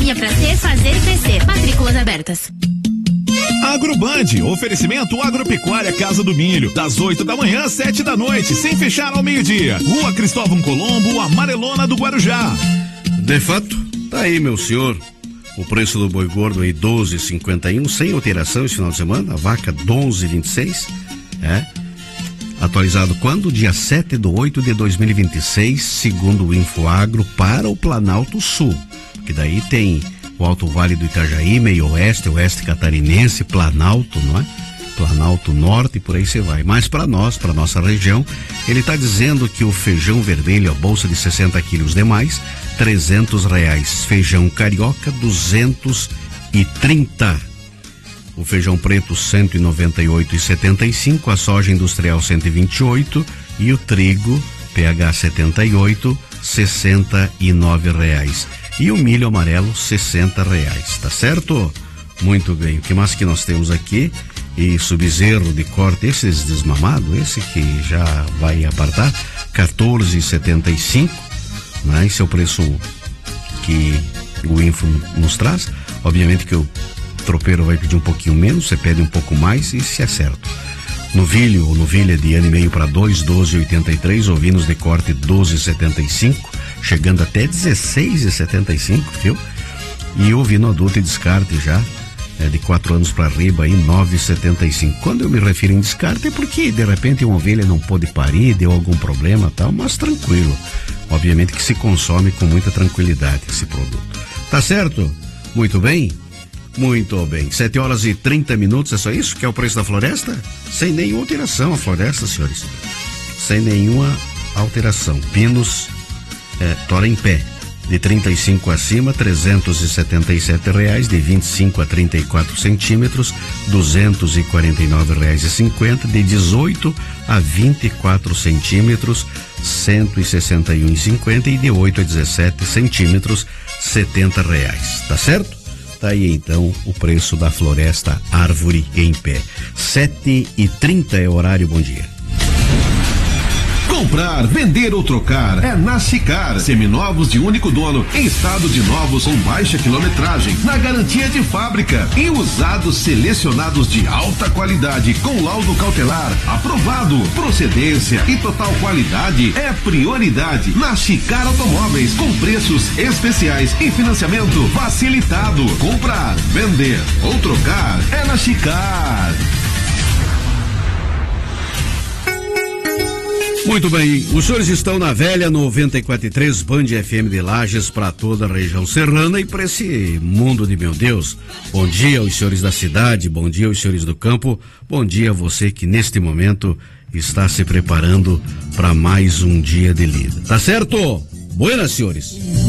Venha pra ser, fazer e crescer. Matrículas abertas. Agroband, oferecimento Agropecuária Casa do Milho, das 8 da manhã às 7 da noite, sem fechar ao meio-dia. Rua Cristóvão Colombo, Amarelona do Guarujá. De fato, tá aí, meu senhor. O preço do boi gordo aí 12,51, sem alteração esse final de semana. A vaca 11,26, atualizado quando? Dia 7/8/2026, segundo o Infoagro, para o Planalto Sul, que daí tem o Alto Vale do Itajaí, Meio Oeste, Oeste Catarinense, Planalto, não é? Planalto Norte e por aí você vai. Mas para nós, para nossa região, ele está dizendo que o feijão vermelho, a bolsa de 60 quilos demais, R$300. Feijão carioca, 230. O feijão preto, 198,75. A soja industrial, 128. E o trigo, PH 78, R$69. E o milho amarelo, R$60, tá certo? Muito bem. O que mais que nós temos aqui? E subzerro de corte, esse desmamado, esse que já vai apartar, 14,75, né? Esse é o preço que o Info nos traz. Obviamente que o tropeiro vai pedir um pouquinho menos, você pede um pouco mais e se acerta. Novilho ou novilha de ano e meio para 2, 12,83, ovinos de corte 12,75, chegando até 16,75, viu? E ovino adulto e descarte já, de 4 anos para arriba aí, 9,75. Quando eu me refiro em descarte é porque de repente uma ovelha não pôde parir, deu algum problema tal, mas tranquilo. Obviamente que se consome com muita tranquilidade esse produto. Tá certo? Muito bem? Muito bem. 7h30, é só isso? Que é o preço da floresta? Sem nenhuma alteração a floresta, senhores. Sem nenhuma alteração. Pinos, tora em pé. De 35 acima, R$377, de 25 a 34 centímetros, R$249,50, de 18 a 24 centímetros, R$161,50 e de 8 a 17 centímetros, R$70, tá certo? Tá aí então o preço da floresta árvore em pé. 7h30 é o horário, bom dia. Comprar, vender ou trocar é na Sicar. Seminovos de único dono, em estado de novos com baixa quilometragem, na garantia de fábrica. E usados selecionados de alta qualidade, com laudo cautelar aprovado. Procedência e total qualidade é prioridade na Sicar Automóveis, com preços especiais e financiamento facilitado. Comprar, vender ou trocar é na Sicar. Muito bem, os senhores estão na velha 94.3 Band FM de Lages para toda a região serrana e para esse mundo de meu Deus. Bom dia aos senhores da cidade, bom dia aos senhores do campo, bom dia a você que neste momento está se preparando para mais um dia de lida. Tá certo? Buenas, senhores.